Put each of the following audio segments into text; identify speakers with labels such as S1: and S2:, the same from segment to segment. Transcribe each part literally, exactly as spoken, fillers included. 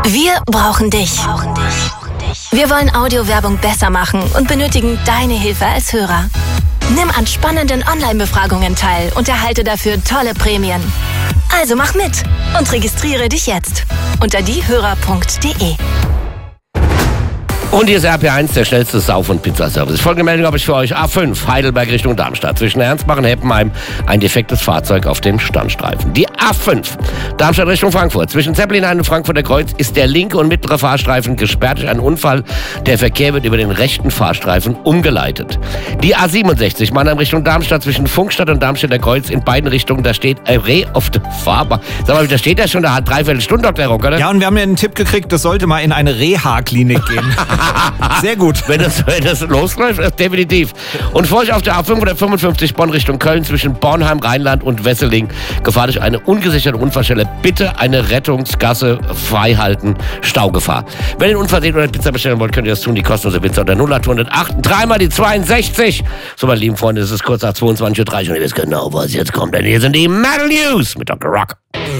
S1: Wir brauchen dich. Wir wollen Audiowerbung besser machen und benötigen deine Hilfe als Hörer. Nimm an spannenden Online-Befragungen teil und erhalte dafür tolle Prämien. Also mach mit und registriere dich jetzt unter diehörer punkt de.
S2: Und hier ist R P eins, der schnellste Sauf- und Pizzaservice. Folgende Meldung habe ich für euch. A fünf, Heidelberg Richtung Darmstadt. Zwischen Ernstbach und Heppenheim ein defektes Fahrzeug auf dem Standstreifen. Die A fünf, Darmstadt Richtung Frankfurt. Zwischen Zeppelin und Frankfurter Kreuz ist der linke und mittlere Fahrstreifen gesperrt durch einen Unfall. Der Verkehr wird über den rechten Fahrstreifen umgeleitet. Die A siebenundsechzig, Mannheim Richtung Darmstadt. Zwischen Funkstadt und Darmstädter Kreuz in beiden Richtungen. Da steht ein Reh auf der Fahrbahn. Sag mal, da steht ja schon, da hat dreiviertel Stunde, Doktor Rock, oder?
S3: Ja, und wir haben ja einen Tipp gekriegt, das sollte mal in eine Reha-Klinik gehen. Sehr gut.
S2: Wenn das, wenn das losläuft, das definitiv. Und vor euch auf der A fünfhundertfünfundfünfzig Bonn Richtung Köln zwischen Bornheim, Rheinland und Wesseling Gefahr durch eine ungesicherte Unfallstelle. Bitte eine Rettungsgasse freihalten. Staugefahr. Wenn ihr einen Unfall seht oder eine Pizza bestellen wollt, könnt ihr das tun. Die kostenlose Pizza unter null acht null acht. Dreimal die zweiundsechzig. So, meine lieben Freunde, es ist kurz nach zweiundzwanzig Uhr dreißig und ihr wisst genau, was jetzt kommt. Denn hier sind die Metal News mit Doktor Rock.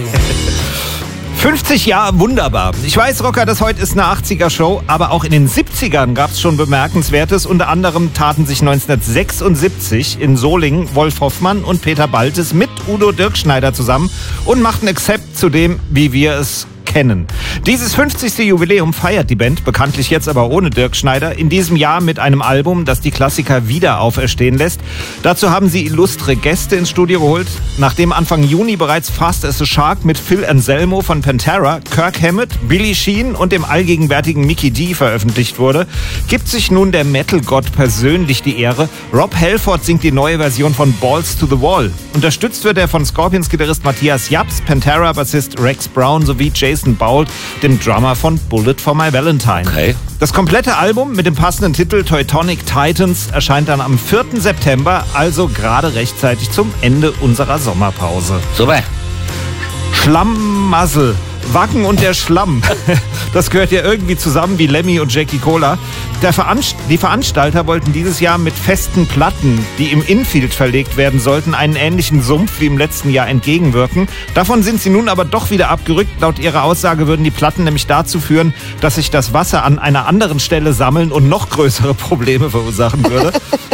S3: fünfzig Jahre, wunderbar. Ich weiß, Rocker, das heute ist eine achtziger-Show, aber auch in den siebzigern gab es schon Bemerkenswertes. Unter anderem taten sich neunzehnhundertsechsundsiebzig in Solingen Wolf Hoffmann und Peter Baltes mit Udo Dirkschneider zusammen und machten Accept zu dem, wie wir es kennen. Dieses fünfzigste Jubiläum feiert die Band, bekanntlich jetzt aber ohne Dirkschneider, in diesem Jahr mit einem Album, das die Klassiker wieder auferstehen lässt. Dazu haben sie illustre Gäste ins Studio geholt. Nachdem Anfang Juni bereits Fast as a Shark mit Phil Anselmo von Pantera, Kirk Hammett, Billy Sheehan und dem allgegenwärtigen Mikkey Dee veröffentlicht wurde, gibt sich nun der Metal-Gott persönlich die Ehre. Rob Halford singt die neue Version von Balls to the Wall. Unterstützt wird er von Scorpions-Gitarrist Matthias Japs, Pantera-Bassist Rex Brown sowie Jason Bault, dem Drummer von Bullet for My Valentine.
S2: Okay.
S3: Das komplette Album mit dem passenden Titel Teutonic Titans erscheint dann am vierten September, also gerade rechtzeitig zum Ende unserer Sommerpause.
S2: Super.
S3: Schlammmuzzle. Wacken und der Schlamm. Das gehört ja irgendwie zusammen wie Lemmy und Jackie Cola. Der Veranst- die Veranstalter wollten dieses Jahr mit festen Platten, die im Infield verlegt werden sollten, einen ähnlichen Sumpf wie im letzten Jahr entgegenwirken. Davon sind sie nun aber doch wieder abgerückt. Laut ihrer Aussage würden die Platten nämlich dazu führen, dass sich das Wasser an einer anderen Stelle sammeln und noch größere Probleme verursachen würde.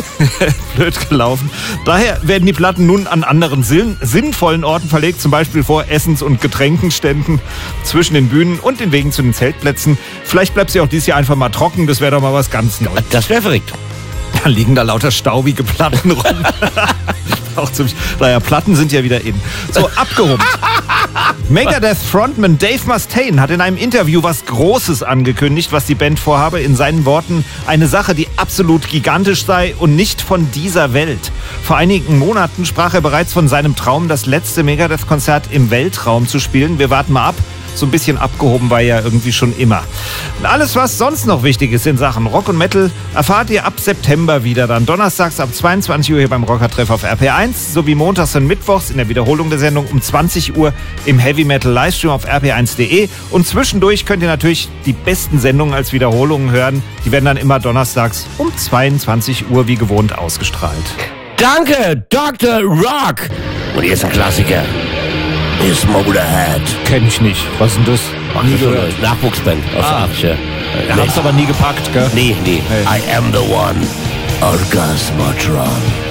S3: Blöd gelaufen. Daher werden die Platten nun an anderen sinn- sinnvollen Orten verlegt, zum Beispiel vor Essens- und Getränkenständen, zwischen den Bühnen und den Wegen zu den Zeltplätzen. Vielleicht bleibt sie auch dieses Jahr einfach mal trocken, das wäre doch mal was ganz Neues.
S2: Das wäre verrückt.
S3: Dann liegen da lauter staubige Platten rum. Auch ziemlich. Naja, Platten sind ja wieder in. So, abgehoben. Megadeth-Frontman Dave Mustaine hat in einem Interview was Großes angekündigt, was die Band vorhabe. In seinen Worten eine Sache, die absolut gigantisch sei und nicht von dieser Welt. Vor einigen Monaten sprach er bereits von seinem Traum, das letzte Megadeth-Konzert im Weltraum zu spielen. Wir warten mal ab. So ein bisschen abgehoben war ja irgendwie schon immer. Und alles, was sonst noch wichtig ist in Sachen Rock und Metal, erfahrt ihr ab September wieder. Dann donnerstags ab zweiundzwanzig Uhr hier beim Rockertreff auf R P eins, sowie montags und mittwochs in der Wiederholung der Sendung um zwanzig Uhr im Heavy Metal Livestream auf R P eins punkt de. Und zwischendurch könnt ihr natürlich die besten Sendungen als Wiederholungen hören. Die werden dann immer donnerstags um zweiundzwanzig Uhr wie gewohnt ausgestrahlt.
S2: Danke, Doktor Rock. Und hier ist ein Klassiker. Ist Motorhead.
S3: Kenn ich nicht. Was ist denn das?
S2: Ach, nie gehört. Nachwuchsband aus
S3: Ah.
S2: der achtziger.
S3: Da hab's aber nie gepackt, gell?
S2: Nee, nee.
S3: Nee.
S2: I am the one. Orgasmatron.